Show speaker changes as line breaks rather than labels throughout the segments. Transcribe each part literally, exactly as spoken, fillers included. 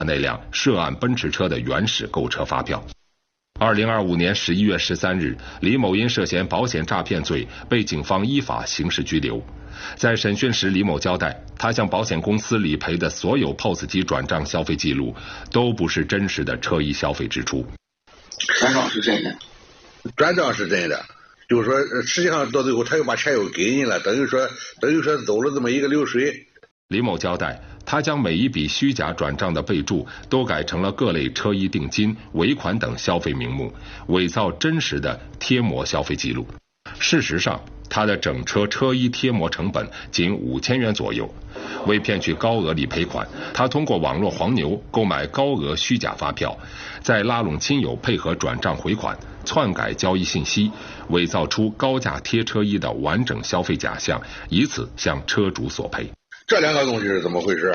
那辆涉案奔驰车的原始购车发票。二零二五年十一月十三日，李某因涉嫌保险诈骗罪被警方依法刑事拘留。在审讯时，李某交代，他向保险公司理赔的所有 P O S 机转账消费记录都不是真实的车衣消费支出。
转账是真的，
转账是真的，就是说实际上到最后他又把钱又给你了，等于说等于说走了这么一个流水。
李某交代，他将每一笔虚假转账的备注都改成了各类车衣定金、尾款等消费名目，伪造真实的贴膜消费记录。事实上，他的整车车衣贴膜成本仅五千元左右。为骗取高额理赔款，他通过网络黄牛购买高额虚假发票，再拉拢亲友配合转账回款，篡改交易信息，伪造出高价贴车衣的完整消费假象，以此向车主索赔。
这两个东西是怎么回事？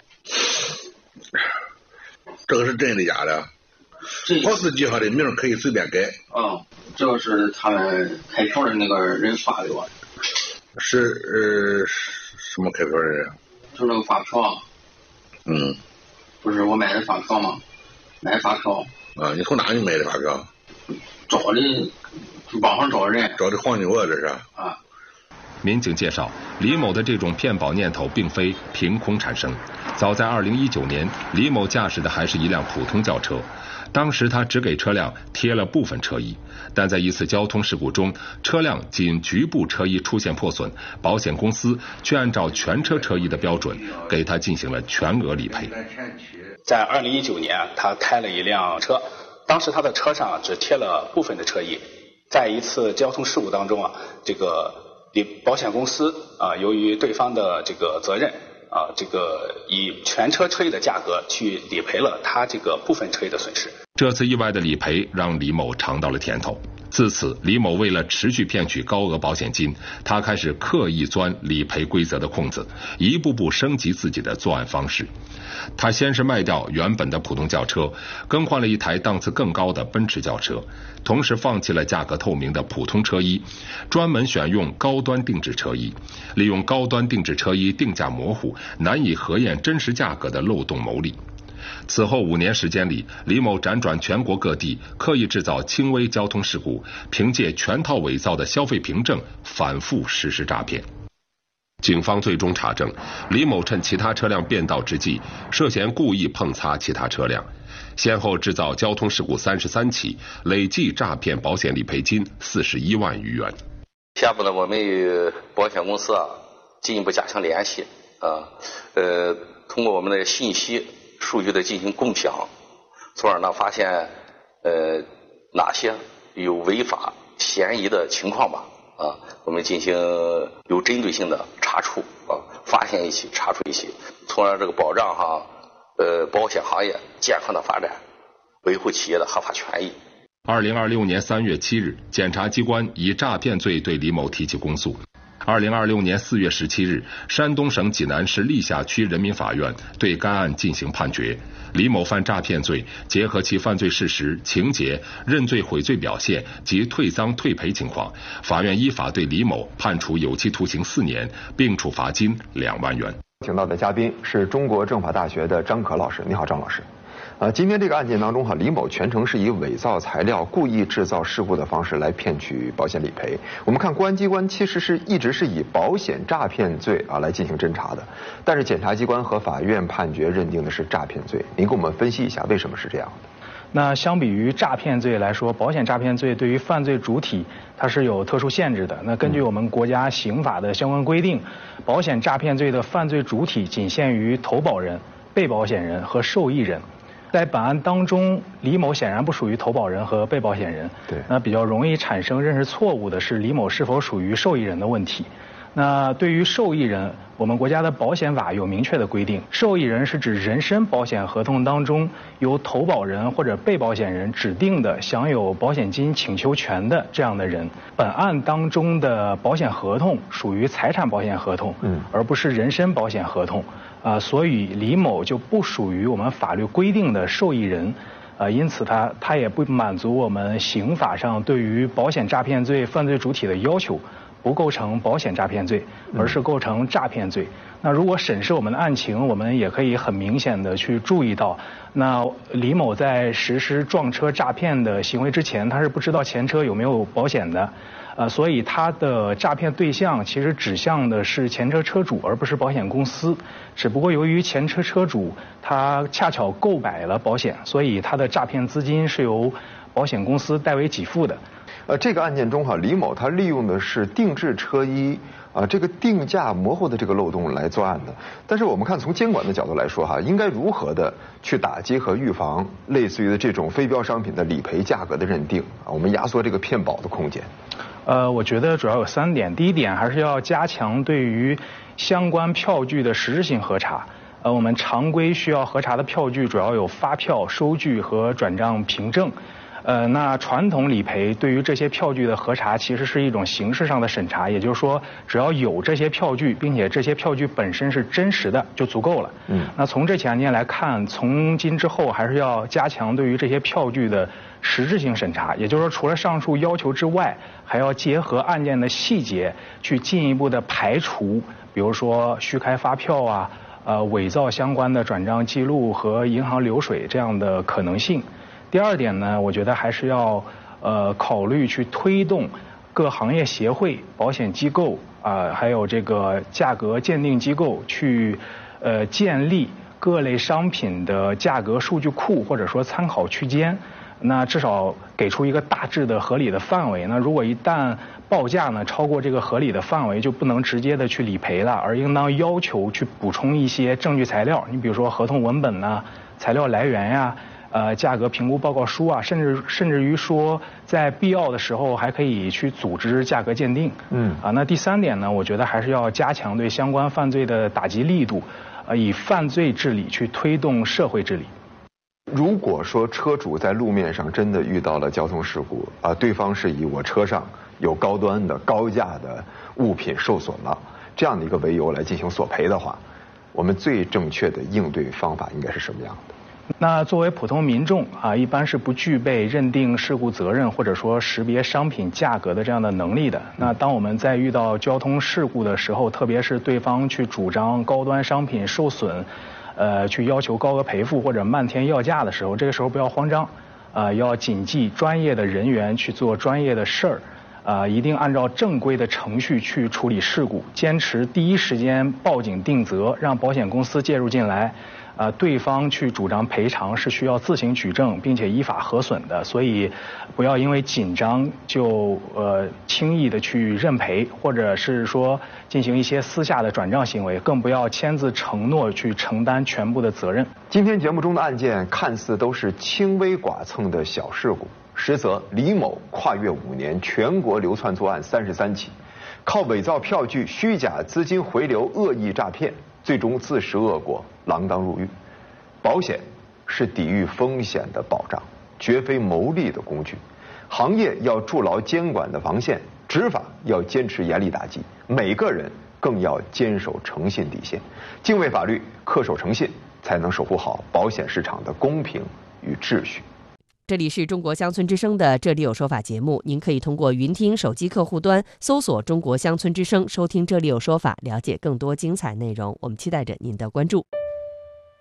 这个是真的假的？P O S 机上的名可以随便改。
哦，这个是他们开票的那个人发给我。
是呃什么开票人？
就那个发票。
嗯。
不是我买的发票吗？买发票。
啊，你从哪里买的发票？
找的，网上找人。
找的黄牛啊，这是。
啊。
民警介绍，李某的这种骗保念头并非凭空产生。早在二零一九年，李某驾驶的还是一辆普通轿车，当时他只给车辆贴了部分车衣，但在一次交通事故中，车辆仅局部车衣出现破损，保险公司却按照全车车衣的标准给他进行了全额理赔。
在二零一九年，他开了一辆车，当时他的车上只贴了部分的车衣，在一次交通事故当中啊，这个保险公司啊，由于对方的这个责任啊，这个以全车车衣的价格去理赔了他这个部分车衣的损失。
这次意外的理赔让李某尝到了甜头。自此，李某为了持续骗取高额保险金，他开始刻意钻理赔规则的空子，一步步升级自己的作案方式。他先是卖掉原本的普通轿车，更换了一台档次更高的奔驰轿车，同时放弃了价格透明的普通车衣，专门选用高端定制车衣，利用高端定制车衣定价模糊、难以核验真实价格的漏洞牟利。此后五年时间里，李某辗转全国各地，刻意制造轻微交通事故，凭借全套伪造的消费凭证反复实施诈骗。警方最终查证，李某趁其他车辆变道之际，涉嫌故意碰擦其他车辆，先后制造交通事故三十三起，累计诈骗保险理赔金四十一万余元。
下步呢，我们与保险公司啊进一步加强联系啊，呃，通过我们的信息数据的进行共享，从而呢发现呃哪些有违法嫌疑的情况吧啊，我们进行有针对性的查处啊，发现一起查处一起，从而这个保障哈呃保险行业健康的发展，维护企业的合法权益。
二零二六年三月七日，检察机关以诈骗罪对李某提起公诉。二零二六年四月十七日，山东省济南市历下区人民法院对该案进行判决。李某犯诈骗罪，结合其犯罪事实、情节、认罪悔罪表现及退赃退赔情况，法院依法对李某判处有期徒刑四年，并处罚金两万元。
请到的嘉宾是中国政法大学的张可老师。你好，张老师。呃，今天这个案件当中哈，李某全程是以伪造材料、故意制造事故的方式来骗取保险理赔。我们看公安机关其实是一直是以保险诈骗罪啊来进行侦查的，但是检察机关和法院判决认定的是诈骗罪。您给我们分析一下为什么是这样的？
那相比于诈骗罪来说，保险诈骗罪对于犯罪主体它是有特殊限制的。那根据我们国家刑法的相关规定，保险诈骗罪的犯罪主体仅限于投保人、被保险人和受益人。在本案当中，李某显然不属于投保人和被保险人。
对，
那比较容易产生认识错误的是李某是否属于受益人的问题。那对于受益人，我们国家的保险法有明确的规定，受益人是指人身保险合同当中由投保人或者被保险人指定的享有保险金请求权的这样的人。本案当中的保险合同属于财产保险合同，嗯，而不是人身保险合同，啊、呃，所以李某就不属于我们法律规定的受益人。呃，因此他他也不满足我们刑法上对于保险诈骗罪犯罪主体的要求， 不构成保险诈骗罪，而是构成诈骗罪。那如果审视我们的案情，我们也可以很明显的去注意到，那李某在实施撞车诈骗的行为之前，他是不知道前车有没有保险的，呃，所以他的诈骗对象其实指向的是前车车主，而不是保险公司。只不过由于前车车主他恰巧购买了保险，所以他的诈骗资金是由保险公司代为给付的。
呃，这个案件中哈，李某他利用的是定制车衣啊、呃、这个定价模糊的这个漏洞来作案的。但是我们看从监管的角度来说哈，应该如何的去打击和预防类似于这种非标商品的理赔价格的认定啊？我们压缩这个骗保的空间。
呃，我觉得主要有三点。第一点还是要加强对于相关票据的实质性核查。呃，我们常规需要核查的票据主要有发票、收据和转账凭证。呃，那传统理赔对于这些票据的核查其实是一种形式上的审查，也就是说，只要有这些票据，并且这些票据本身是真实的就足够了。嗯，那从这起案件来看，从今之后还是要加强对于这些票据的实质性审查，也就是说，除了上述要求之外，还要结合案件的细节去进一步的排除，比如说虚开发票啊，呃，伪造相关的转账记录和银行流水这样的可能性。第二点呢，我觉得还是要呃考虑去推动各行业协会、保险机构啊、呃，还有这个价格鉴定机构去呃建立各类商品的价格数据库或者说参考区间。那至少给出一个大致的合理的范围。那如果一旦报价呢超过这个合理的范围，就不能直接的去理赔了，而应当要求去补充一些证据材料。你比如说合同文本呐、材料来源呀、呃，价格评估报告书啊，甚至甚至于说，在必要的时候还可以去组织价格鉴定。嗯，啊，那第三点呢，我觉得还是要加强对相关犯罪的打击力度，呃，以犯罪治理去推动社会治理。
如果说车主在路面上真的遇到了交通事故啊，对方是以我车上有高端的高价的物品受损了这样的一个为由来进行索赔的话，我们最正确的应对方法应该是什么样的？
那作为普通民众啊，一般是不具备认定事故责任或者说识别商品价格的这样的能力的。那当我们在遇到交通事故的时候，特别是对方去主张高端商品受损，呃，去要求高额赔付或者漫天要价的时候，这个时候不要慌张，啊、呃，要谨记专业的人员去做专业的事儿，啊、呃，一定按照正规的程序去处理事故，坚持第一时间报警定责，让保险公司介入进来。呃，对方去主张赔偿是需要自行举证，并且依法核损的，所以不要因为紧张就呃轻易的去认赔，或者是说进行一些私下的转账行为，更不要签字承诺去承担全部的责任。
今天节目中的案件看似都是轻微剐蹭的小事故，实则李某跨越五年，全国流窜作案三十三起，靠伪造票据、虚假资金回流、恶意诈骗，最终自食恶果，锒铛入狱。保险是抵御风险的保障，绝非牟利的工具。行业要筑牢监管的防线，执法要坚持严厉打击，每个人更要坚守诚信底线，敬畏法律，恪守诚信，才能守护好保险市场的公平与秩序。
这里是中国乡村之声的这里有说法节目，您可以通过云听手机客户端搜索中国乡村之声，收听这里有说法，了解更多精彩内容。我们期待着您的关注。